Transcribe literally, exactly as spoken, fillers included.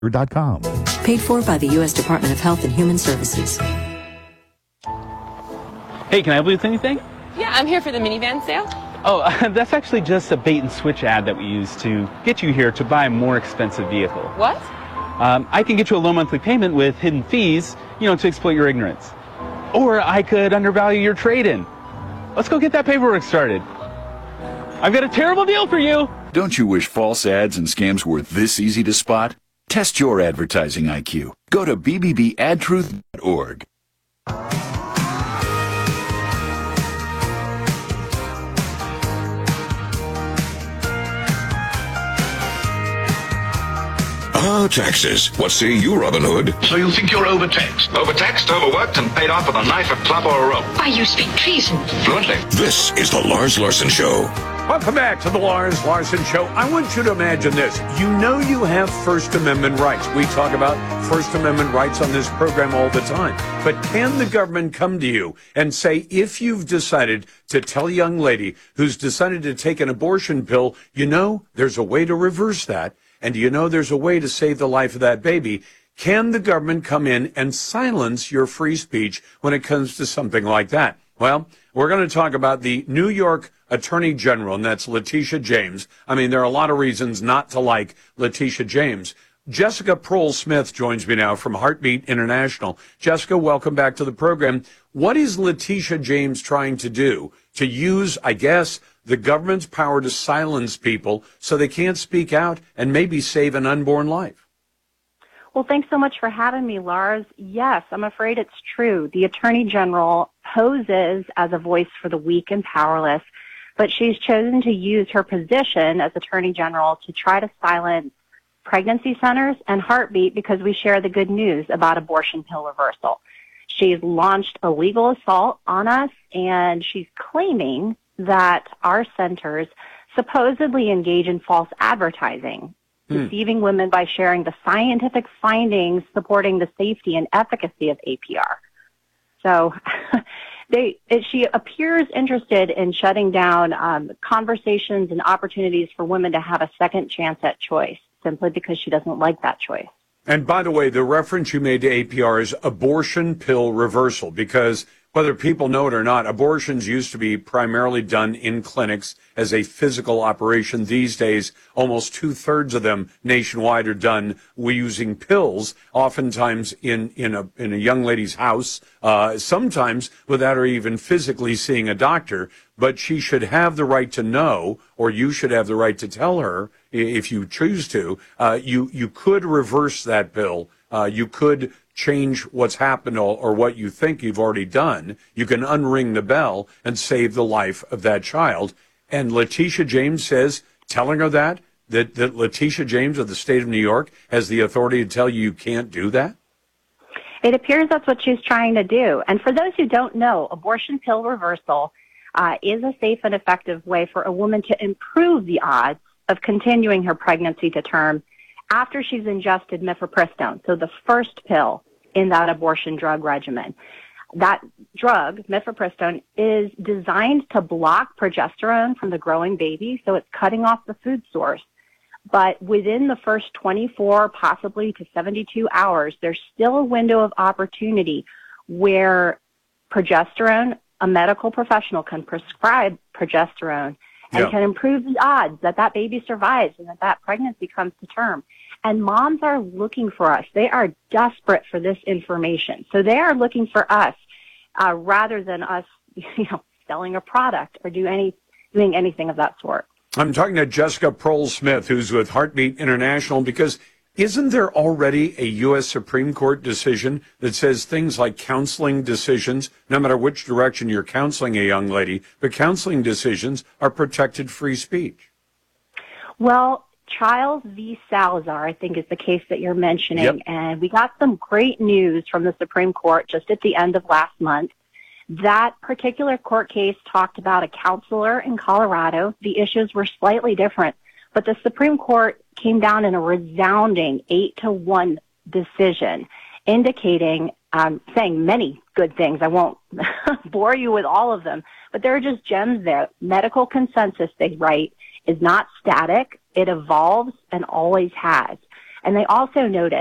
dot com. Paid for by the U S Department of Health and Human Services. Hey, can I help you with anything? Yeah, I'm here for the minivan sale. Oh, uh, that's actually just a bait and switch ad that we use to get you here to buy a more expensive vehicle. What? Um, I can get you a low monthly payment with hidden fees, you know, to exploit your ignorance. Or I could undervalue your trade-in. Let's go get that paperwork started. I've got a terrible deal for you. Don't you wish false ads and scams were this easy to spot? Test your advertising I Q. Go to b b b ad truth dot org. Ah, taxes. What say you, Robin Hood? So you think you're overtaxed? Overtaxed, overworked, and paid off with a knife, a club, or a rope. Why, you speak treason. Fluently. This is the Lars Larson Show. Welcome back to the Lars Larson Show. I want you to imagine this. You know you have First Amendment rights. We talk about First Amendment rights on this program all the time. But can the government come to you and say, if you've decided to tell a young lady who's decided to take an abortion pill, you know, there's a way to reverse that, and you know there's a way to save the life of that baby, can the government come in and silence your free speech when it comes to something like that? Well, we're going to talk about the New York Attorney General, and that's Letitia James. I mean, there are a lot of reasons not to like Letitia James. Jessica Prohl-Smith joins me now from Heartbeat International. Jessica, welcome back to the program. What is Letitia James trying to do to use, I guess, the government's power to silence people so they can't speak out and maybe save an unborn life? Well, thanks so much for having me, Lars. Yes, I'm afraid it's true. The Attorney General poses as a voice for the weak and powerless, but she's chosen to use her position as Attorney General to try to silence pregnancy centers and Heartbeat because we share the good news about abortion pill reversal. She's launched a legal assault on us, and she's claiming that our centers supposedly engage in false advertising, hmm. deceiving women by sharing the scientific findings supporting the safety and efficacy of A P R. So they, it, she appears interested in shutting down um, conversations and opportunities for women to have a second chance at choice, simply because she doesn't like that choice. And by the way, the reference you made to A P R is abortion pill reversal, because whether people know it or not, abortions used to be primarily done in clinics as a physical operation. These days, almost two-thirds of them nationwide are done using pills, oftentimes in, in, a, in a young lady's house, uh, sometimes without her even physically seeing a doctor. But she should have the right to know, or you should have the right to tell her, if you choose to, uh, you, you could reverse that pill. Uh, you could change what's happened or, or what you think you've already done. You can unring the bell and save the life of that child. And Letitia James says, telling her that, that, that Letitia James of the state of New York has the authority to tell you you can't do that? It appears that's what she's trying to do. And for those who don't know, abortion pill reversal uh, is a safe and effective way for a woman to improve the odds of continuing her pregnancy to term after she's ingested mifepristone, so the first pill in that abortion drug regimen. That drug, mifepristone, is designed to block progesterone from the growing baby, so it's cutting off the food source. But within the first twenty-four, possibly to seventy-two hours, there's still a window of opportunity where progesterone, a medical professional can prescribe progesterone and yeah. can improve the odds that that baby survives and that that pregnancy comes to term. And moms are looking for us. They are desperate for this information. So they are looking for us uh, rather than us, you know, selling a product or do any doing anything of that sort. I'm talking to Jessica Prohl-Smith, who's with Heartbeat International, because isn't there already a U S Supreme Court decision that says things like counseling decisions, no matter which direction you're counseling a young lady, but counseling decisions are protected free speech? Well, Childs v. Salazar, I think, is the case that you're mentioning. Yep. And we got some great news from the Supreme Court just at the end of last month. That particular court case talked about a counselor in Colorado. The issues were slightly different, but the Supreme Court came down in a resounding eight to one decision, indicating, um, saying many good things. I won't bore you with all of them, but there are just gems there. Medical consensus, they write, is not static. It evolves and always has. And they also noted